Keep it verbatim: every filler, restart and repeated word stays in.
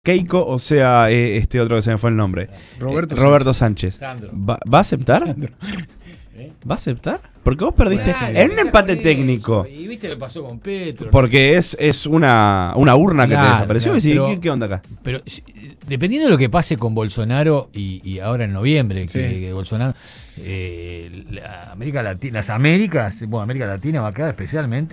Keiko, o sea, eh, este otro que se me fue el nombre. Roberto, eh, Roberto Sánchez. Sánchez. ¿Va, ¿Va a aceptar? ¿Eh? ¿Va a aceptar? Porque vos perdiste Claro, en un empieza empate con técnico. eso. Y viste lo que pasó con Petro. Porque es, es una, una urna que Claro, te desapareció. claro, y decís, pero- ¿qué, ¿qué onda acá? Pero si- dependiendo de lo que pase con Bolsonaro y, y ahora en noviembre, que, Sí. que Bolsonaro, eh, la América Latina, las Américas, bueno, América Latina va a quedar especialmente